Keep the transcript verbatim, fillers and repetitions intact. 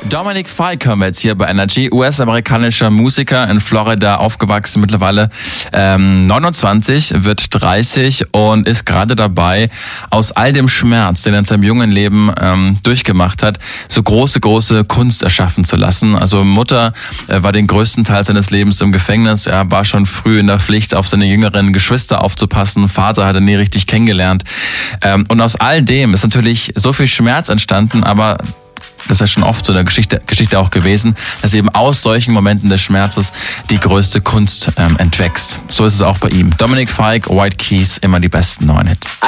Dominic Fike hören wir jetzt hier bei Energy, U S-amerikanischer Musiker, in Florida aufgewachsen, mittlerweile ähm, neunundzwanzig, wird dreißig und ist gerade dabei, aus all dem Schmerz, den er in seinem jungen Leben ähm, durchgemacht hat, so große, große Kunst erschaffen zu lassen. Also Mutter äh, war den größten Teil seines Lebens im Gefängnis, er war schon früh in der Pflicht, auf seine jüngeren Geschwister aufzupassen, Vater hat er nie richtig kennengelernt. Ähm, und aus all dem ist natürlich so viel Schmerz entstanden, aber das ist ja schon oft so in der Geschichte, Geschichte auch gewesen, dass eben aus solchen Momenten des Schmerzes die größte Kunst ähm, entwächst. So ist es auch bei ihm. Dominic Fike, White Keys, immer die besten neuen Hits.